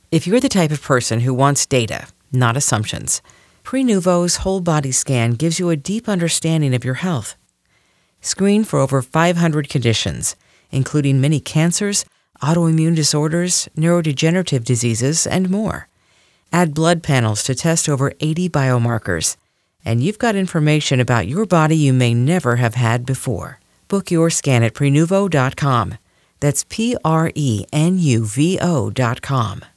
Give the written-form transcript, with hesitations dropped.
If you're the type of person who wants data, not assumptions, Prenuvo's whole body scan gives you a deep understanding of your health. Screen for over 500 conditions, including many cancers, autoimmune disorders, neurodegenerative diseases, and more. Add blood panels to test over 80 biomarkers, and you've got information about your body you may never have had before. Book your scan at Prenuvo.com. That's Prenuvo.com.